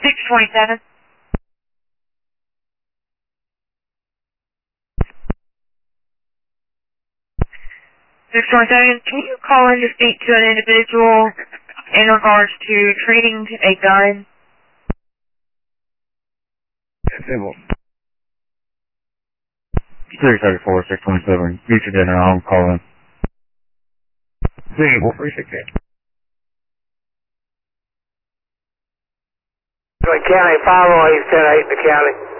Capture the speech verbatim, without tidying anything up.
six twenty-seven. six twenty-seven, can you call in to speak to an individual in regards to trading a gun? Civil. three thirty-four, six twenty-seven. Future dinner, I'm calling. Civil, three sixty-eight. County, five oh eight, ten eight in the county.